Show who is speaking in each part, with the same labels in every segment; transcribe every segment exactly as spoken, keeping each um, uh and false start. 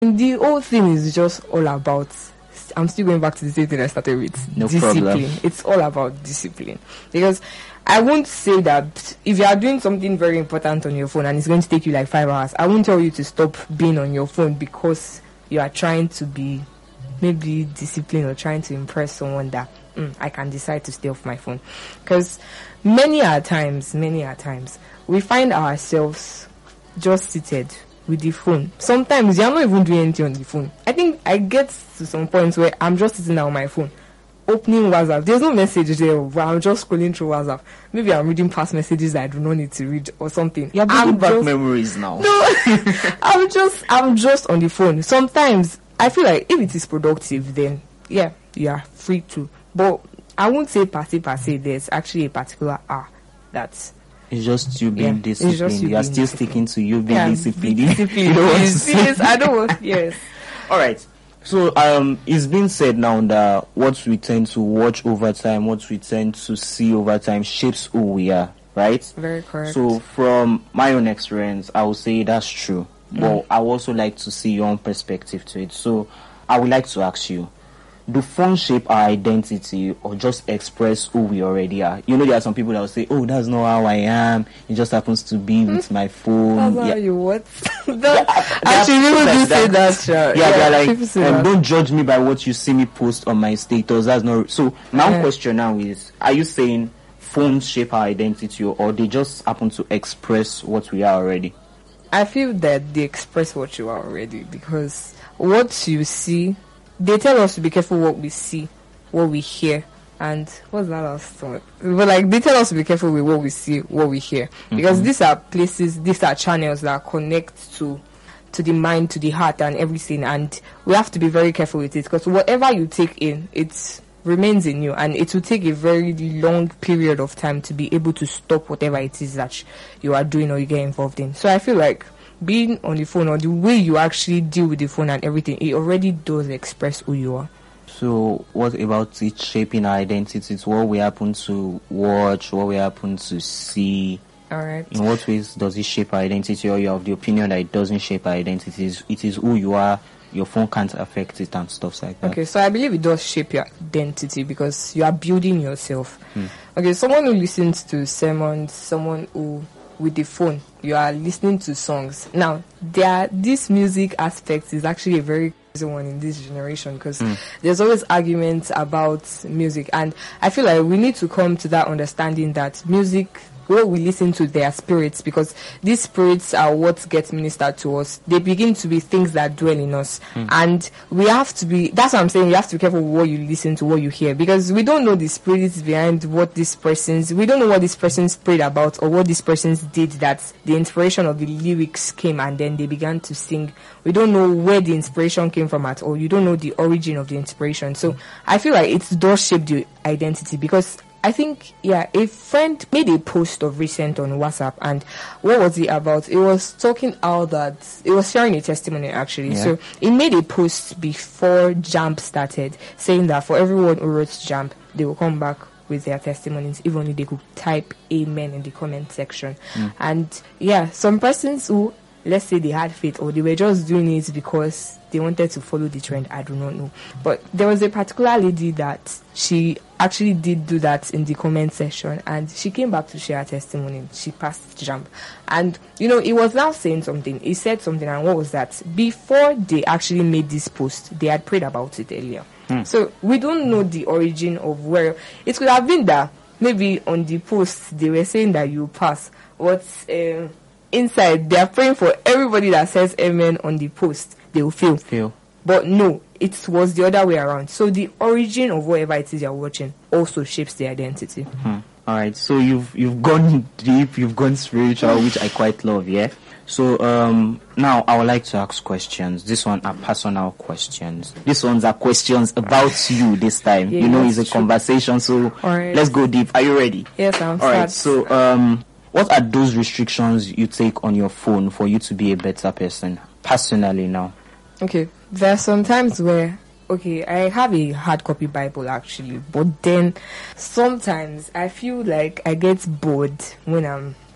Speaker 1: The whole thing is just all about, I'm still going back to the same thing I started with.
Speaker 2: No
Speaker 1: discipline.
Speaker 2: problem.
Speaker 1: It's all about discipline. Because I won't say that if you are doing something very important on your phone and it's going to take you like five hours, I won't tell you to stop being on your phone because you are trying to be maybe disciplined or trying to impress someone that mm, I can decide to stay off my phone. Because many are times, many are times, we find ourselves just seated with the phone. Sometimes you're not even doing anything on the phone. I think I get to some points where I'm just sitting there on my phone, opening WhatsApp. There's no message there, but I'm just scrolling through WhatsApp. Maybe I'm reading past messages that I do not need to read or something.
Speaker 2: You're
Speaker 1: I'm
Speaker 2: bringing back
Speaker 1: just,
Speaker 2: memories now.
Speaker 1: No, I'm just, I'm just on the phone. Sometimes I feel like if it is productive, then yeah, you are free to. But I won't say per se per se. There's actually a particular hour that's.
Speaker 2: It's just you being
Speaker 1: Yeah, it's
Speaker 2: disciplined.
Speaker 1: just you
Speaker 2: You are
Speaker 1: being
Speaker 2: still
Speaker 1: disciplined.
Speaker 2: sticking to you being
Speaker 1: Yeah,
Speaker 2: disciplined.
Speaker 1: be disciplined.
Speaker 2: You don't want to
Speaker 1: Yes,
Speaker 2: say.
Speaker 1: yes, I don't want. Yes.
Speaker 2: All right. So um, it's been said now that what we tend to watch over time, what we tend to see over time, shapes who we are. Right?
Speaker 1: Very correct.
Speaker 2: So from my own experience, I would say that's true.
Speaker 1: Mm.
Speaker 2: But I would also like to see your own perspective to it. So I would like to ask you, do phones shape our identity or just express who we already are? You know, there are some people that will say, oh, that's not how I am. It just happens to be with my phone.
Speaker 1: That's
Speaker 2: Yeah.
Speaker 1: how you what?
Speaker 2: Yeah,
Speaker 1: Actually,
Speaker 2: there are
Speaker 1: people do
Speaker 2: like
Speaker 1: say
Speaker 2: that.
Speaker 1: that. Sure.
Speaker 2: Yeah, they're
Speaker 1: people
Speaker 2: like,
Speaker 1: say
Speaker 2: um,
Speaker 1: that.
Speaker 2: don't judge me by what you see me post on my status. That's not. So my own
Speaker 1: Yeah.
Speaker 2: question now is: are you saying phones shape our identity, or they just happen to express what we are already?
Speaker 1: I feel that they express what you are already, because what you see, they tell us to be careful what we see, what we hear, and what's that last one? But like they tell us to be careful with what we see, what we hear, because
Speaker 2: Mhm.
Speaker 1: these are places, these are channels that connect to to the mind, to the heart, and everything, and we have to be very careful with it, because whatever you take in, it remains in you, and it will take a very long period of time to be able to stop whatever it is that you are doing or you get involved in. So I feel like being on the phone, or the way you actually deal with the phone and everything, it already does express who you are.
Speaker 2: So what about it shaping our identity? It's what we happen to watch, what we happen to see.
Speaker 1: All right.
Speaker 2: In what ways does it shape our identity, or you have the opinion that it doesn't shape our identity? It's- It is who you are. Your phone can't affect it and stuff like that.
Speaker 1: Okay, so I believe it does shape your identity because you are building yourself.
Speaker 2: Hmm.
Speaker 1: Okay, someone who listens to sermons, someone who, with the phone, you are listening to songs. Now, there, this music aspect is actually a very crazy one in this generation, because
Speaker 2: Hmm.
Speaker 1: there's always arguments about music, and I feel like we need to come to that understanding that music, what we listen to, their spirits, because these spirits are what gets ministered to us. They begin to be things that dwell in us, and we have to be, that's what I'm saying, you have to be careful with what you listen to, what you hear, because we don't know the spirits behind what these persons, we don't know what these persons prayed about or what these persons did, that the inspiration of the lyrics came and then they began to sing. We don't know where the inspiration came from at all. You don't know the origin of the inspiration. So I feel like it does shape the identity, because I think, yeah, a friend made a post of recent on WhatsApp, and what was it about? It was talking out that, it was sharing a testimony actually.
Speaker 2: Yeah.
Speaker 1: So it made a post before JAMP started, saying that for everyone who wrote JAMP, they will come back with their testimonies, if only they could type amen in the comment section. And yeah, some persons who, let's say they had faith, or they were just doing it because they wanted to follow the trend, I do not know. But there was a particular lady that she actually did do that in the comment section, and she came back to share her testimony. She passed JAMP. And, you know, it was now saying something. He said something, and what was that? Before they actually made this post, they had prayed about it earlier. So we don't know the origin of where it could have been that maybe on the post they were saying that you pass. What's uh, inside, they are praying for everybody that says amen on the post, they will fail.
Speaker 2: Feel.
Speaker 1: But no, it was the other way around. So the origin of whatever it is you're watching also shapes the identity.
Speaker 2: Hmm. All right. So you've you've gone deep, you've gone spiritual, which I quite love. Yeah. So um now I would like to ask questions. This one are personal questions. These ones are questions about you this time.
Speaker 1: Yeah,
Speaker 2: you know, it's a
Speaker 1: that's true.
Speaker 2: conversation. So
Speaker 1: All right.
Speaker 2: let's go deep. Are you ready?
Speaker 1: Yes, I'm
Speaker 2: All right.
Speaker 1: sad.
Speaker 2: So um, what are those restrictions you take on your phone for you to be a better person personally now?
Speaker 1: Okay, there are some times where, okay, I have a hard copy Bible actually, but then sometimes I feel like I get bored when I'm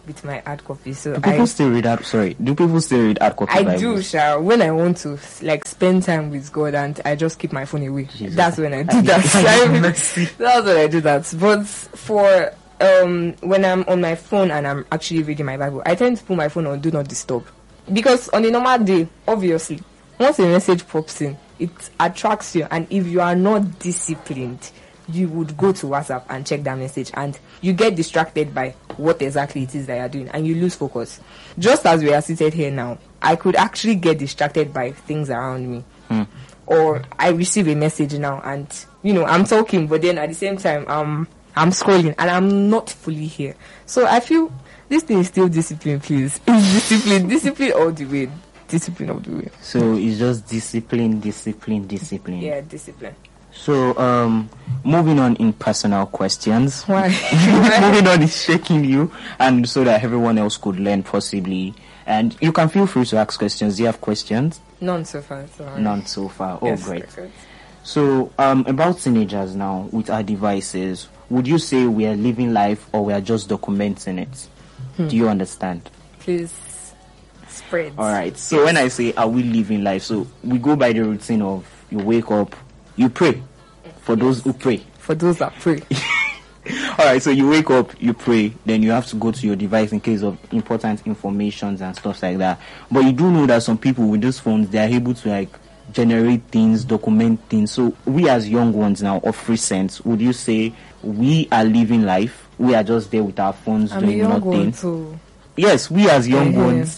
Speaker 1: with my hard copy. So
Speaker 2: Do people
Speaker 1: I
Speaker 2: still read hard? Sorry, do people still read hard copy
Speaker 1: I
Speaker 2: Bibles?
Speaker 1: do, Sha. When I want to like spend time with God and I just keep my phone away.
Speaker 2: Jesus.
Speaker 1: That's when I do that. That's when I do that. But for um when I'm on my phone and I'm actually reading my Bible, I tend to put my phone on do not disturb. Because on a normal day, obviously, once a message pops in, it attracts you, and if you are not disciplined, you would go to WhatsApp and check that message, and you get distracted by what exactly it is that you're doing, and you lose focus. Just as we are seated here now, I could actually get distracted by things around me.
Speaker 2: Hmm.
Speaker 1: Or I receive a message now, and you know I'm talking, but then at the same time um I'm scrolling and I'm not fully here. So I feel this thing is still discipline, please. It's discipline, discipline all the way, discipline all the way.
Speaker 2: So it's just discipline, discipline, discipline.
Speaker 1: Yeah, discipline.
Speaker 2: So, um, moving on in personal questions.
Speaker 1: Why?
Speaker 2: Moving on is shaking you, and so that everyone else could learn possibly. And you can feel free to ask questions. Do you have questions?
Speaker 1: None so far. So
Speaker 2: None so far. Oh,
Speaker 1: yes,
Speaker 2: great.
Speaker 1: good.
Speaker 2: So, um, about teenagers now with our devices, would you say we are living life or we are just documenting it?
Speaker 1: Hmm.
Speaker 2: Do you understand?
Speaker 1: Please spread.
Speaker 2: All right. So when I say are we living life, so we go by the routine of you wake up, you pray. For those who pray.
Speaker 1: For those that pray.
Speaker 2: All right. So you wake up, you pray, then you have to go to your device in case of important informations and stuff like that. But you do know that some people with those phones, they are able to like generate things, document things. So we as young ones now of recent, would you say we are living life? We are just there with our phones
Speaker 1: I'm
Speaker 2: doing
Speaker 1: a young
Speaker 2: nothing.
Speaker 1: one too.
Speaker 2: Yes, we as young
Speaker 1: Yeah.
Speaker 2: ones.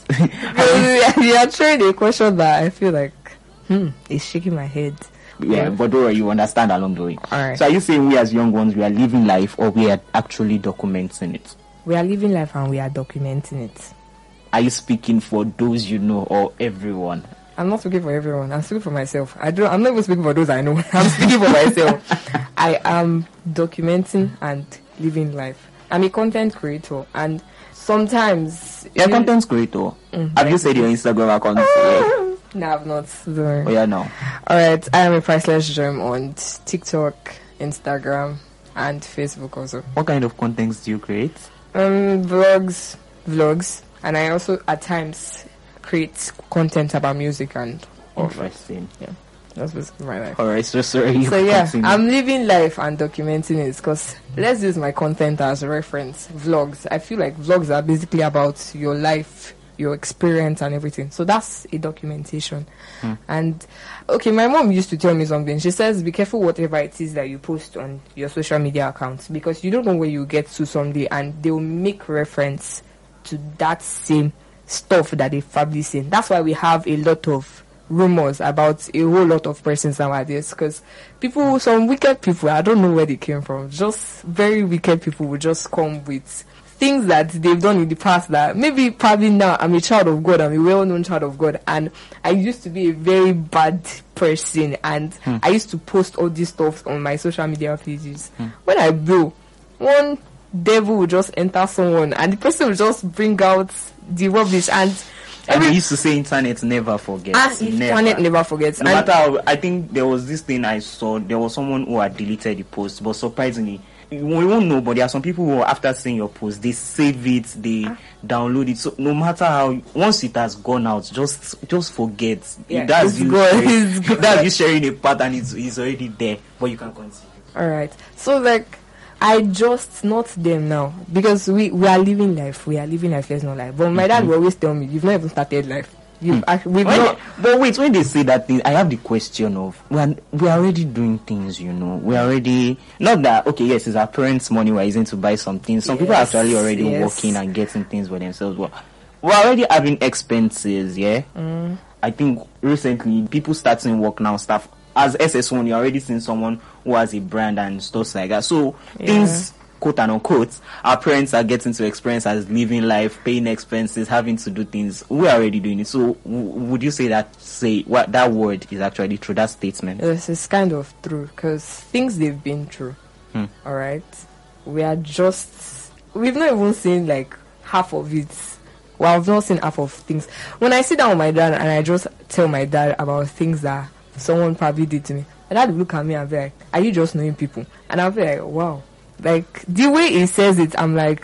Speaker 1: You are trying a question that I feel like hmm, it's shaking my head.
Speaker 2: Yeah, but don't worry, you understand along the way.
Speaker 1: All right.
Speaker 2: So are you saying we as young ones, we are living life or we are actually documenting it?
Speaker 1: We are living life and we are documenting it.
Speaker 2: Are you speaking for those you know or everyone?
Speaker 1: I'm not speaking for everyone. I'm speaking for myself. I don't. I'm not even speaking for those I know. I'm speaking for myself. I am documenting and living life. I'm a content creator, and sometimes
Speaker 2: You're a
Speaker 1: you-
Speaker 2: content creator.
Speaker 1: Mm,
Speaker 2: Have you said your Instagram account? Yeah.
Speaker 1: No, I've not. Sorry.
Speaker 2: Oh yeah, no.
Speaker 1: All right, I am a priceless gem on TikTok, Instagram, and Facebook also.
Speaker 2: What kind of contents do you create?
Speaker 1: Um, vlogs, vlogs, and I also at times create content about music and all that.
Speaker 2: Interesting.
Speaker 1: Yeah, that's basically my life.
Speaker 2: All right, so sorry. You
Speaker 1: So yeah,
Speaker 2: continue.
Speaker 1: I'm living life and documenting it because let's use my content as a reference. Vlogs. I feel like vlogs are basically about your life, your experience and everything. So that's a documentation.
Speaker 2: Hmm.
Speaker 1: And okay, my mom used to tell me something. She says, be careful whatever it is that you post on your social media accounts because you don't know where you get to someday and they'll make reference to that same stuff that they've probably seen. That's why we have a lot of rumors about a whole lot of persons nowadays because people, some wicked people, I don't know where they came from, just very wicked people will just come with things that they've done in the past that maybe probably now I'm a child of God, I'm a well-known child of God, and I used to be a very bad person and
Speaker 2: Hmm.
Speaker 1: I used to post all this stuff on my social media pages.
Speaker 2: Hmm.
Speaker 1: When I blow, one devil will just enter someone and the person will just bring out the rubbish and
Speaker 2: And
Speaker 1: every
Speaker 2: they used to say internet never forgets.
Speaker 1: and
Speaker 2: never.
Speaker 1: internet never forgets.
Speaker 2: No
Speaker 1: And
Speaker 2: matter how, I think there was this thing I saw, there was someone who had deleted the post, but surprisingly, we won't know, but there are some people who, after seeing your post, they save it, they
Speaker 1: Ah.
Speaker 2: download it. So no matter how, once it has gone out, just just forget.
Speaker 1: Yeah,
Speaker 2: that's
Speaker 1: it's
Speaker 2: you
Speaker 1: gone,
Speaker 2: sharing,
Speaker 1: it's gone.
Speaker 2: that's you sharing a pattern. It's, it's already there, but you can continue.
Speaker 1: all right, so like I just not them now because we we are living life. We are living life. There's no life. But my dad will always tell me, "You've not even started life. You've act- we've
Speaker 2: When-
Speaker 1: not."
Speaker 2: but wait, when they say that thing, I have the question of we are, we are already doing things, you know. We are already not that okay. Yes, it's our parents' money we're using to buy some things. Some people are
Speaker 1: Yes,
Speaker 2: actually already
Speaker 1: yes.
Speaker 2: working and getting things for themselves. But we're already having expenses. Yeah,
Speaker 1: Mm.
Speaker 2: I think recently people starting work now. Stuff as S S one, you're already seeing someone who has a brand and stuff like that. So
Speaker 1: Yeah.
Speaker 2: things. Quote and unquote, our parents are getting to experience as living life, paying expenses, having to do things. We're already doing it. So, w- would you say that say what that word is actually true? That statement.
Speaker 1: Yes, it's kind of true because things they've been through.
Speaker 2: Hmm.
Speaker 1: All right, we are just we've not even seen like half of it. Well, I've not seen half of things. When I sit down with my dad and I just tell my dad about things that someone probably did to me, my dad will look at me and be like, "Are you just knowing people?" And I'll be like, "Wow." Like the way he says it, I'm like, hmm,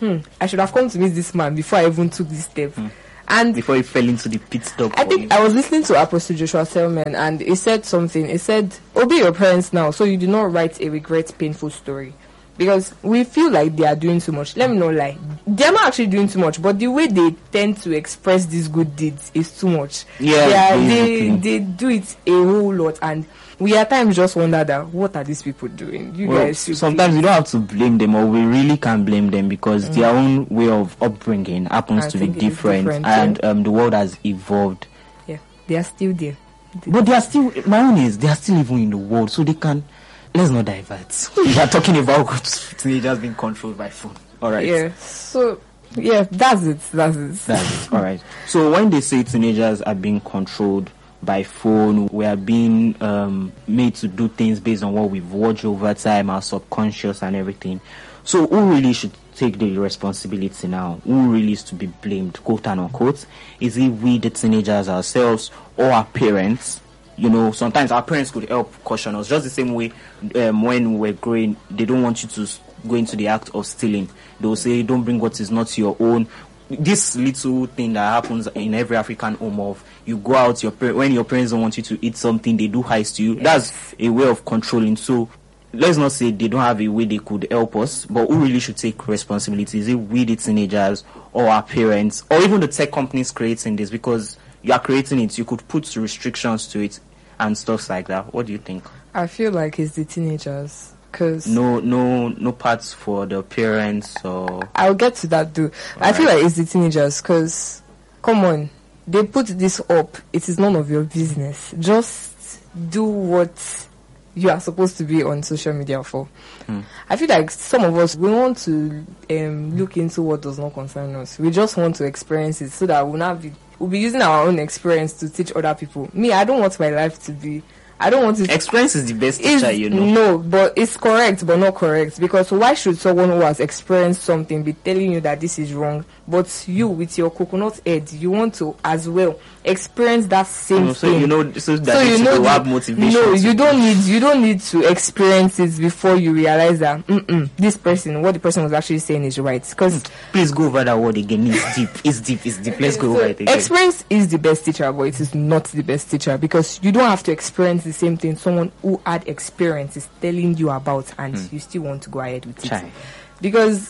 Speaker 1: hmm, I should have come to meet this man before I even took this step. Hmm. And
Speaker 2: before he fell into the pit stop.
Speaker 1: I think I was listening to Apostle Joshua Selman, and he said something. He said, obey your parents now so you do not write a regret painful story. Because we feel like they are doing too much. Let me not lie. They're not actually doing too much, but the way they tend to express these good deeds is too much.
Speaker 2: Yeah,
Speaker 1: they, are, they, they do it a whole lot, and we at times just wonder that, what are these people doing? You
Speaker 2: well,
Speaker 1: guys
Speaker 2: sometimes we don't have to blame them, or we really can't blame them, because mm. their own way of upbringing happens I to be different, different and yeah. um, the world has evolved.
Speaker 1: Yeah, they are still there.
Speaker 2: But they are still, my own is, they are still living in the world, so they can. Let's not divert. We are talking about teenagers being controlled by phone. All right.
Speaker 1: Yeah. So, yeah, that's it. That's it.
Speaker 2: That's it. All right. So when they say teenagers are being controlled by phone, we are being um, made to do things based on what we've watched over time, our subconscious and everything. So who really should take the responsibility now? Who really is to be blamed, quote and unquote? Is it we, the teenagers ourselves, or our parents? You know, sometimes our parents could help caution us. Just the same way um, when we were growing, they don't want you to go into the act of stealing. They'll say, don't bring what is not your own. This little thing that happens in every African home of, you go out, your par- when your parents don't want you to eat something, they do heist you. Yes. That's a way of controlling. So let's not say they don't have a way they could help us, but who really should take responsibility? Is it we, the teenagers, or our parents, or even the tech companies creating this? Because you are creating it, you could put restrictions to it and stuff like that. What do you think?
Speaker 1: I feel like it's the teenagers, because
Speaker 2: no, no, no parts for the parents. Or
Speaker 1: I'll get to that too. I right. feel like it's the teenagers, because come on, they put this up. It is none of your business. Just do what you are supposed to be on social media for. Hmm. I feel like some of us, we want to um, look into what does not concern us. We just want to experience it so that we'll not be. We'll be using our own experience to teach other people. Me, I don't want my life to be... I don't want to...
Speaker 2: Experience is the best teacher, you know.
Speaker 1: No, but it's correct, but not correct. Because why should someone who has experienced something be telling you that this is wrong? But you, with your coconut head, you want to as well experience that same
Speaker 2: no, so
Speaker 1: thing.
Speaker 2: You know, so that
Speaker 1: so you know
Speaker 2: the, have motivation.
Speaker 1: No, you don't need you don't need to experience it before you realize that mm-mm, this person, what the person was actually saying is right. Because
Speaker 2: please go over that word again. It's deep. It's deep. It's deep. Let's go
Speaker 1: so
Speaker 2: over it again.
Speaker 1: Experience is the best teacher, but it is not the best teacher, because you don't have to experience the same thing someone who had experience is telling you about, and hmm. you still want to go ahead with
Speaker 2: Chai.
Speaker 1: it. Because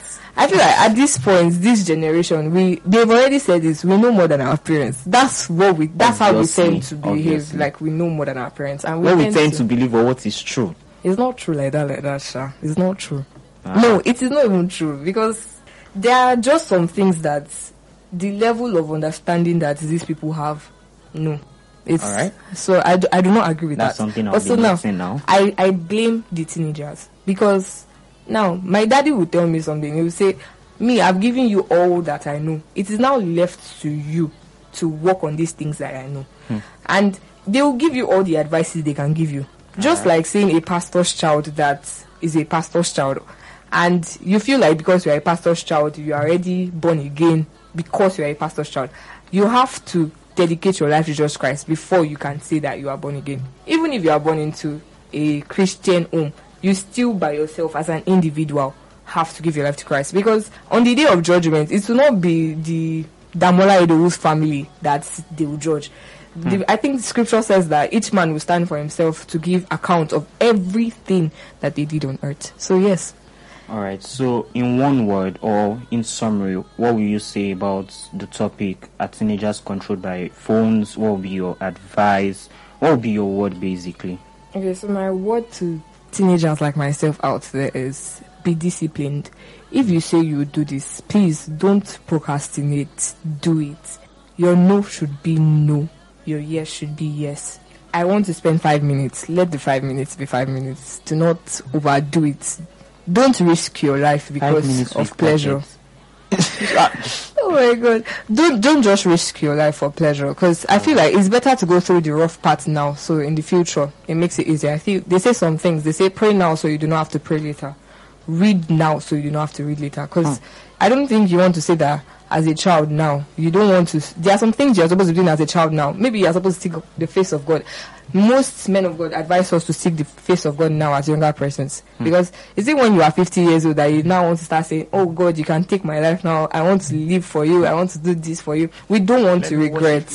Speaker 1: I feel like at this point, this generation, we they've already said this. We know more than our parents. That's what we. That's obviously, how we tend to behave. Obviously. Like we know more than our parents, and we
Speaker 2: what
Speaker 1: tend
Speaker 2: we tend
Speaker 1: to,
Speaker 2: to believe or what is true.
Speaker 1: It's not true like that. Like that, Sha. It's not true. Ah. No, it is not even true, because there are just some things that the level of understanding that these people have. No. It's,
Speaker 2: all right.
Speaker 1: So I do, I do not agree with
Speaker 2: That's
Speaker 1: that.
Speaker 2: That's something I'll
Speaker 1: also
Speaker 2: be
Speaker 1: now,
Speaker 2: now.
Speaker 1: I, I blame the teenagers, because now my daddy will tell me something. He will say, me, I've given you all that I know. It is now left to you to work on these things that I know. Hmm. And they will give you all the advices they can give you. All Just right. like saying a pastor's child that is a pastor's child. And you feel like because you are a pastor's child, you are already born again because you are a pastor's child. You have to dedicate your life to Jesus Christ before you can say that you are born again. Even if you are born into a Christian home, you still by yourself as an individual have to give your life to Christ, because on the day of judgment it will not be the Damola Idowu's family that they will judge. Hmm. The, I think the scripture says that each man will stand for himself to give account of everything that they did on earth. So yes.
Speaker 2: All right. So, in one word or in summary, what will you say about the topic? Are teenagers controlled by phones? What will be your advice? What will be your word, basically?
Speaker 1: Okay. So my word to teenagers like myself out there is be disciplined. If you say you do this, please don't procrastinate. Do it. Your no should be no. Your yes should be yes. I want to spend five minutes. Let the five minutes be five minutes. Do not overdo it. Don't risk your life because of pleasure. Oh my God! Don't don't just risk your life for pleasure, because I feel like it's better to go through the rough part now. So in the future, it makes it easier. I feel they say some things. They say pray now so you do not have to pray later. Read now so you do not have to read later. Because hmm. I don't think you want to say that as a child now. You don't want to. There are some things you're supposed to be doing as a child now. Maybe you're supposed to seek the face of God. Most men of God advise us to seek the face of God now as younger persons. Hmm. Because is it when you are fifty years old that you now want to start saying, oh God, you can take my life now. I want to live for you. I want to do this for you. We don't want Let to regret.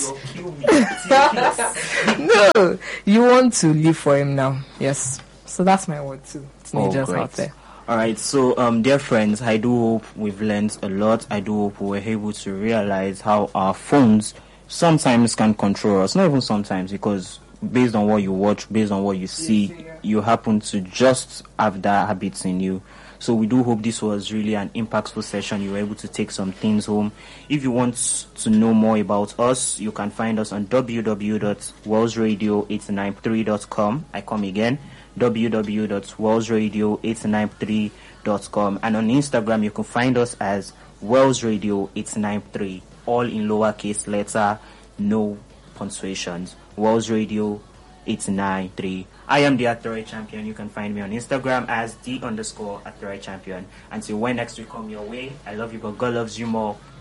Speaker 1: No, you want to live for him now. Yes. So that's my word too. Teenagers
Speaker 2: oh,
Speaker 1: out there.
Speaker 2: All right, so um, dear friends, I do hope we've learned a lot. I do hope we were able to realize how our phones sometimes can control us. Not even sometimes, because based on what you watch, based on what you see, you happen to just have that habits in you. So we do hope this was really an impactful session. You were able to take some things home. If you want to know more about us, you can find us on w w w dot wells radio eight nine three dot com. I come again. w w w dot wells radio eight nine three dot com, and on Instagram you can find us as Wells Radio eight nine three, all in lowercase letter, no punctuations. Wells Radio eight nine three. I am the Athletic Champion. You can find me on Instagram as the underscore Athletic Champion. Until when next we come your way, I love you, but God loves you more.